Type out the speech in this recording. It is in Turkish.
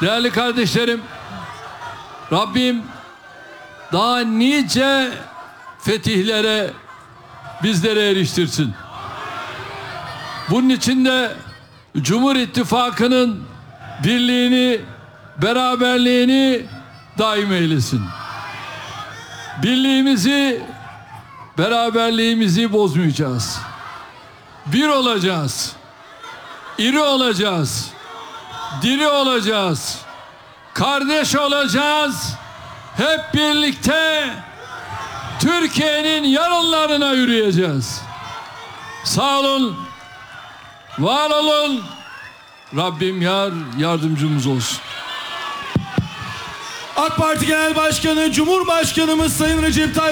Değerli kardeşlerim, Rabbim daha nice fetihlere bizlere eriştirsin. Bunun için de Cumhur İttifakı'nın birliğini, beraberliğini daim eylesin. Birliğimizi, beraberliğimizi bozmayacağız. Bir olacağız. İri olacağız. Diri olacağız. Kardeş olacağız. Hep birlikte Türkiye'nin yarınlarına yürüyeceğiz. Sağ olun. Var olun. Rabbim yardımcımız olsun. AK Parti Genel Başkanı, Cumhurbaşkanımız Sayın Recep Tayyip